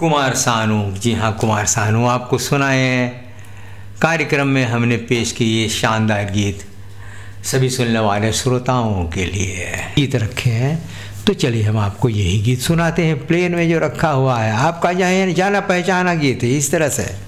कुमार सानू। जी हाँ, कुमार सानू आपको सुनाए हैं। कार्यक्रम में हमने पेश किए ये शानदार गीत सभी सुनने वाले श्रोताओं के लिए गीत रखे हैं। तो चलिए हम आपको यही गीत सुनाते हैं, प्लेन में जो रखा हुआ है। आपका जाना पहचाना गीत है इस तरह से।